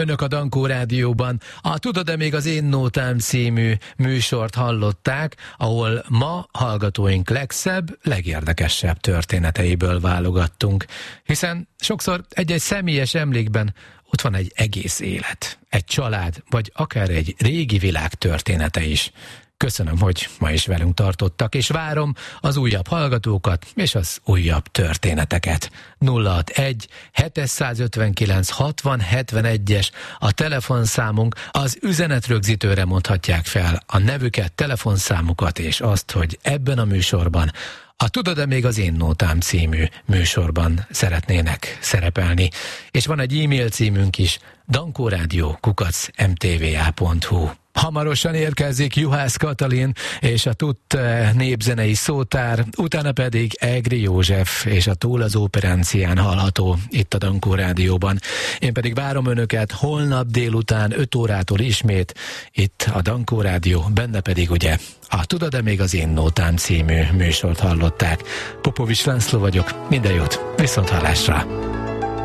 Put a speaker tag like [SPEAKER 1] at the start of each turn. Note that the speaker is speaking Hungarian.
[SPEAKER 1] Önök a Dankó Rádióban a Tudod-e még az én nótám című műsort hallották, ahol ma hallgatóink legszebb, legérdekesebb történeteiből válogattunk. Hiszen sokszor egy-egy személyes emlékben ott van egy egész élet, egy család, vagy akár egy régi világ története is. Köszönöm, hogy ma is velünk tartottak, és várom az újabb hallgatókat és az újabb történeteket. 061 759 60 71-es a telefonszámunk, az üzenetrögzítőre mondhatják fel a nevüket, telefonszámukat és azt, hogy ebben a műsorban, a Tudod-e még az én nótám című műsorban szeretnének szerepelni. És van egy e-mail címünk is, dankoradio@mtva.hu. Hamarosan érkezik Juhász Katalin és a TUT népzenei szótár, utána pedig Egri József és a Túl az Operencián hallható itt a Dankó Rádióban. Én pedig várom önöket holnap délután 5 órától ismét itt a Dankó Rádió, benne pedig ugye a Tudod-e még az én nótám című műsort hallották. Popovics László vagyok, minden jót, viszonthallásra!